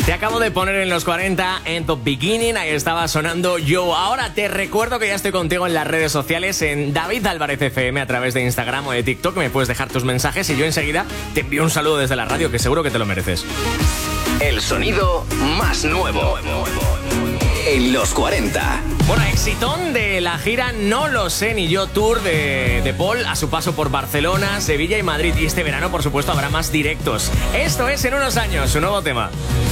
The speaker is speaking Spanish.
Te acabo de poner en los 40 en The Beginning, ahí estaba sonando yo. Ahora te recuerdo que ya estoy contigo en las redes sociales, en David Álvarez FM, a través de Instagram o de TikTok. Me puedes dejar tus mensajes y yo enseguida te envío un saludo desde la radio, que seguro que te lo mereces. El sonido más nuevo en los 40. Bueno, exitón de la gira No lo sé ni yo tour de Paul a su paso por Barcelona, Sevilla y Madrid. Y este verano, por supuesto, habrá más directos. Esto es En unos años, su nuevo tema.